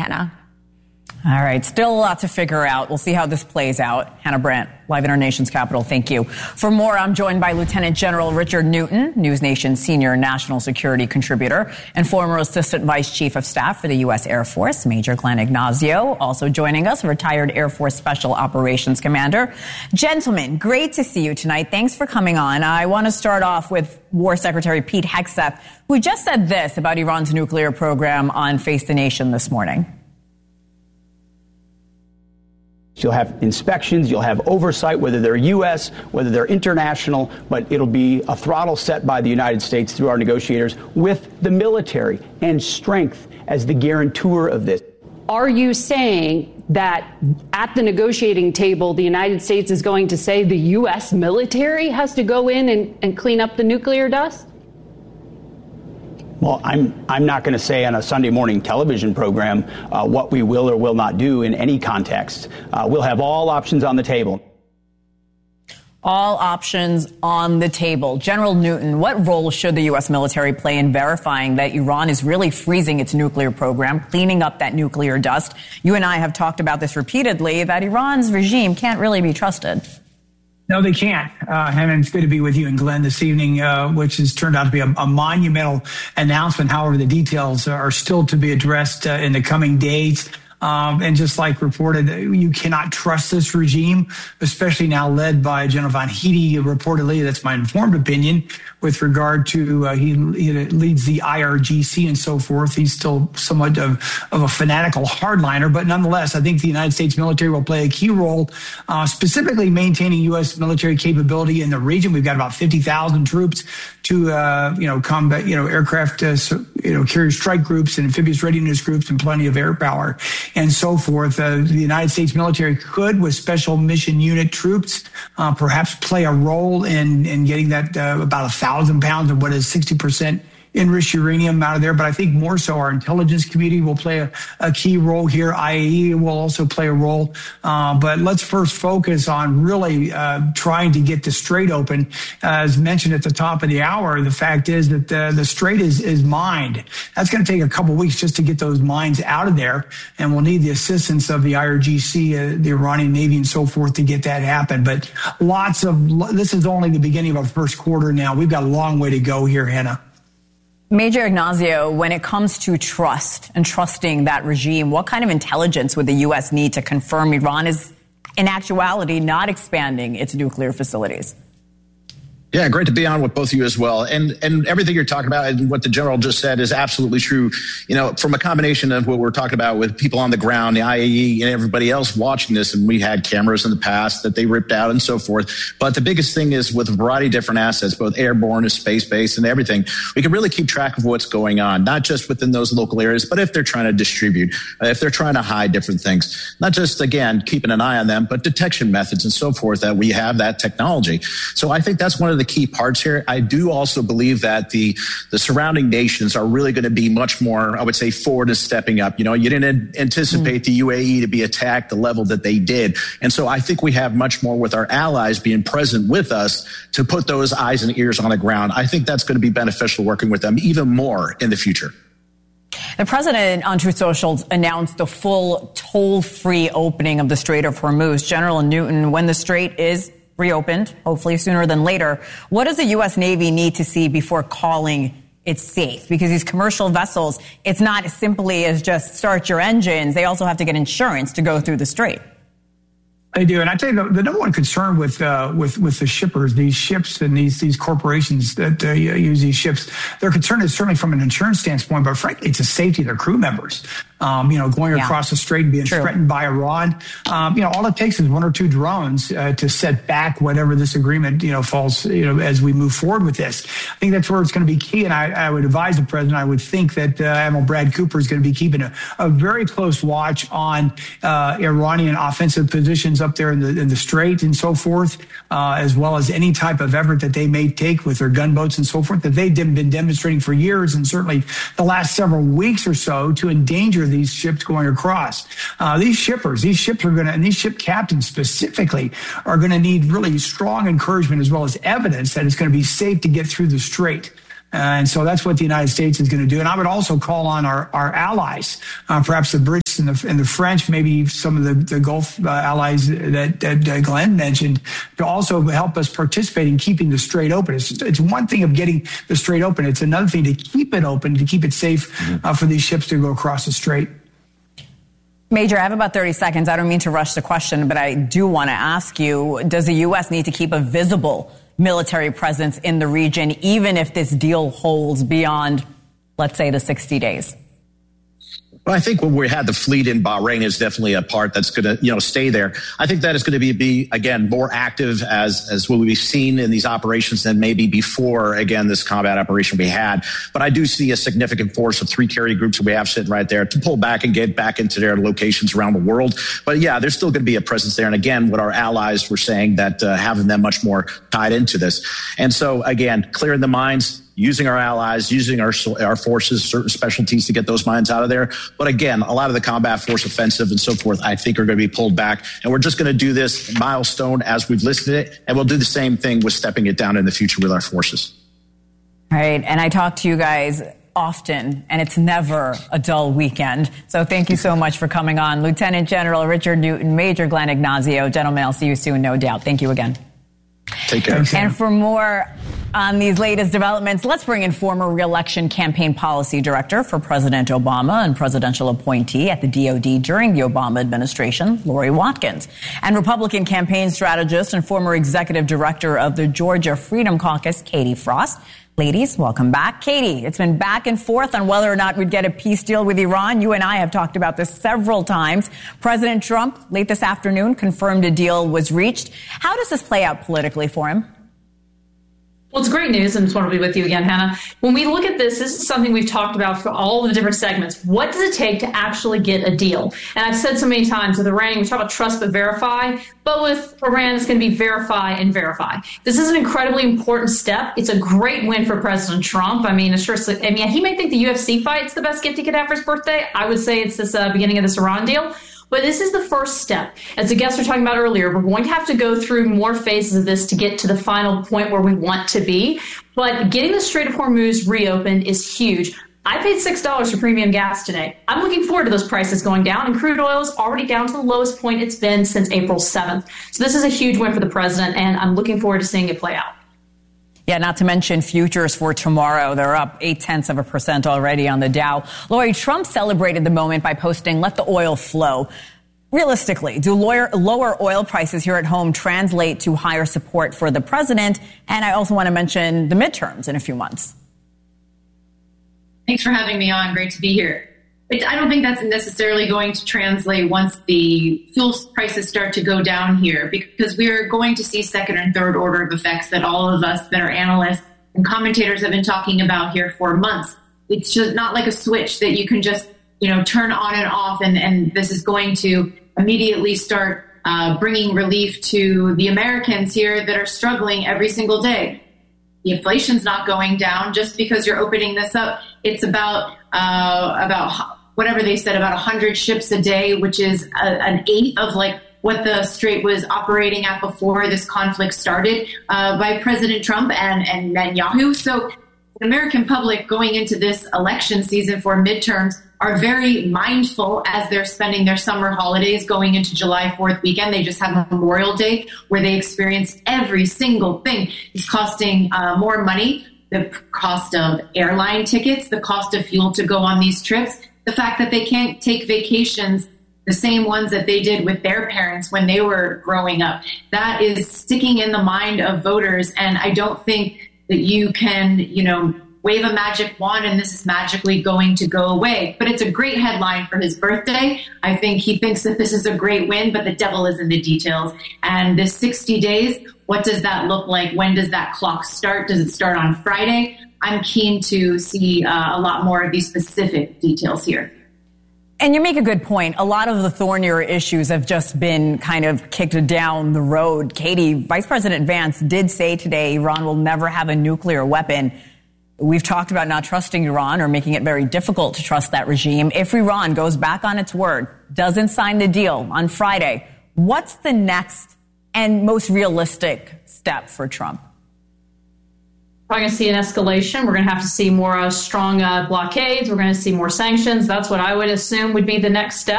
Hannah. All right. Still a lot to figure out. We'll see how this plays out. Hannah Brandt, live in our nation's capital. Thank you. For more, I'm joined by Lieutenant General Richard Newton, News Nation senior national security contributor and former Assistant Vice Chief of Staff for the U.S. Air Force, Major Glenn Ignazio. Also joining us, retired Air Force Special Operations Commander. Gentlemen, great to see you tonight. Thanks for coming on. I want to start off with War Secretary Pete Hegseth, who just said this about Iran's nuclear program on Face the Nation this morning. You'll have inspections, you'll have oversight, whether they're U.S., whether they're international, but it'll be a throttle set by the United States through our negotiators with the military and strength as the guarantor of this. Are you saying that at the negotiating table, the United States is going to say the U.S. military has to go in and clean up the nuclear dust? Well, I'm not going to say on a Sunday morning television program what we will or will not do in any context. We'll have all options on the table. All options on the table. General Newton, what role should the U.S. military play in verifying that Iran is really freezing its nuclear program, cleaning up that nuclear dust? You and I have talked about this repeatedly, that Iran's regime can't really be trusted. No, they can't. Hannah, it's good to be with you and Glenn this evening, which has turned out to be a monumental announcement. However, the details are still to be addressed in the coming days. And just like reported, you cannot trust this regime, especially now led by General von Heide, reportedly. That's my informed opinion with regard to he leads the IRGC and so forth. He's still somewhat of a fanatical hardliner, but nonetheless, I think the United States military will play a key role, specifically maintaining U.S. military capability in the region. We've got about 50,000 troops to combat aircraft carrier strike groups and amphibious readiness groups and plenty of air power and so forth. The United States military could, with special mission unit troops, perhaps play a role in getting that about 1,000 pounds of what is 60% enriched uranium out of there. But I think more so our intelligence community will play a key role here. IAEA will also play a role. But let's first focus on really trying to get the Strait open. As mentioned at the top of the hour, the fact is that the Strait is mined. That's going to take a couple weeks just to get those mines out of there. And we'll need the assistance of the IRGC, the Iranian Navy and so forth to get that happen. But this is only the beginning of our first quarter now. We've got a long way to go here, Hannah. Major Ignazio, when it comes to trust and trusting that regime, what kind of intelligence would the U.S. need to confirm Iran is, in actuality, not expanding its nuclear facilities? Yeah, great to be on with both of you as well. And everything you're talking about and what the general just said is absolutely true. From a combination of what we're talking about with people on the ground, the IAE and everybody else watching this, and we had cameras in the past that they ripped out and so forth. But the biggest thing is with a variety of different assets, both airborne and space-based and everything, we can really keep track of what's going on, not just within those local areas, but if they're trying to distribute, if they're trying to hide different things, not just, again, keeping an eye on them, but detection methods and so forth, that we have that technology. So I think that's one of the key parts here. I do also believe that the surrounding nations are really going to be much more, I would say, forward and stepping up. You didn't anticipate the UAE to be attacked the level that they did. And so I think we have much more with our allies being present with us to put those eyes and ears on the ground. I think that's going to be beneficial working with them even more in the future. The president on Truth Social announced the full toll-free opening of the Strait of Hormuz. General Newton, when the Strait is reopened, hopefully sooner than later, what does the U.S. Navy need to see before calling it safe? Because these commercial vessels, it's not as simply as just start your engines. They also have to get insurance to go through the Strait. They do. And I tell you, the number one concern with the shippers, these ships and these corporations that use these ships, their concern is certainly from an insurance standpoint, but frankly, it's the safety of their crew members. Going across the strait and being threatened by Iran. All it takes is one or two drones to set back whatever this agreement, falls, as we move forward with this. I think that's where it's going to be key. And I would advise the president, I would think that Admiral Brad Cooper is going to be keeping a very close watch on Iranian offensive positions up there in the strait and so forth, as well as any type of effort that they may take with their gunboats and so forth that they've been demonstrating for years and certainly the last several weeks or so to endanger these ships going across. These ships are going to, and these ship captains specifically, are going to need really strong encouragement as well as evidence that it's going to be safe to get through the strait. And so that's what the United States is going to do. And I would also call on our allies, perhaps the Brits and the French, maybe some of the Gulf allies that Glenn mentioned, to also help us participate in keeping the Strait open. It's one thing of getting the Strait open. It's another thing to keep it open, to keep it safe for these ships to go across the Strait. Major, I have about 30 seconds. I don't mean to rush the question, but I do want to ask you, does the U.S. need to keep a visible military presence in the region, even if this deal holds beyond, let's say, the 60 days? Well, I think when we had the fleet in Bahrain is definitely a part that's going to, stay there. I think that is going to be again, more active as what we've seen in these operations than maybe before, again, this combat operation we had. But I do see a significant force of 3 carrier groups that we have sitting right there to pull back and get back into their locations around the world. But yeah, there's still going to be a presence there. And again, what our allies were saying that having them much more tied into this. And so again, clearing the mines, using our allies, using our forces, certain specialties to get those mines out of there. But again, a lot of the combat force offensive and so forth, I think are going to be pulled back. And we're just going to do this milestone as we've listed it. And we'll do the same thing with stepping it down in the future with our forces. All right. And I talk to you guys often, and it's never a dull weekend. So thank you so much for coming on. Lieutenant General Richard Newton, Major Glenn Ignazio. Gentlemen, I'll see you soon, no doubt. Thank you again. Take care. And for more on these latest developments, let's bring in former re-election campaign policy director for President Obama and presidential appointee at the DOD during the Obama administration, Lori Watkins, and Republican campaign strategist and former executive director of the Georgia Freedom Caucus, Katie Frost. Ladies, welcome back. Katie, it's been back and forth on whether or not we'd get a peace deal with Iran. You and I have talked about this several times. President Trump, late this afternoon, confirmed a deal was reached. How does this play out politically for him? Well, it's great news, and I just want to be with you again, Hannah. When we look at this is something we've talked about for all the different segments. What does it take to actually get a deal? And I've said so many times with Iran, we talk about trust but verify. But with Iran, it's going to be verify and verify. This is an incredibly important step. It's a great win for President Trump. I mean, he may think the UFC fight's the best gift he could have for his birthday. I would say it's this beginning of this Iran deal. But this is the first step. As the guests were talking about earlier, we're going to have to go through more phases of this to get to the final point where we want to be. But getting the Strait of Hormuz reopened is huge. I paid $6 for premium gas today. I'm looking forward to those prices going down, and crude oil is already down to the lowest point it's been since April 7th. So this is a huge win for the president, and I'm looking forward to seeing it play out. Yeah, not to mention futures for tomorrow. They're up 0.8% already on the Dow. Lori, Trump celebrated the moment by posting, "Let the oil flow." Realistically, do lower oil prices here at home translate to higher support for the president? And I also want to mention the midterms in a few months. Thanks for having me on. Great to be here. I don't think that's necessarily going to translate once the fuel prices start to go down here, because we are going to see second and third order of effects that all of us that are analysts and commentators have been talking about here for months. It's just not like a switch that you can just, turn on and off, and this is going to immediately start bringing relief to the Americans here that are struggling every single day. The inflation's not going down just because you're opening this up. It's about whatever they said, about 100 ships a day, which is an eighth of what the Strait was operating at before this conflict started by President Trump and Netanyahu. So the American public going into this election season for midterms are very mindful as they're spending their summer holidays going into July 4th weekend. They just had Memorial Day where they experienced every single thing is costing more money. The cost of airline tickets, the cost of fuel to go on these trips, the fact that they can't take vacations, the same ones that they did with their parents when they were growing up. That is sticking in the mind of voters. And I don't think that you can, wave a magic wand and this is magically going to go away. But it's a great headline for his birthday. I think he thinks that this is a great win, but the devil is in the details. And this 60 days, what does that look like? When does that clock start? Does it start on Friday? I'm keen to see a lot more of these specific details here. And you make a good point. A lot of the thornier issues have just been kind of kicked down the road. Katie, Vice President Vance did say today Iran will never have a nuclear weapon. We've talked about not trusting Iran or making it very difficult to trust that regime. If Iran goes back on its word, doesn't sign the deal on Friday, what's the next and most realistic step for Trump? probably going to see an escalation. We're going to have to see more strong blockades. We're going to see more sanctions. That's what I would assume would be the next step.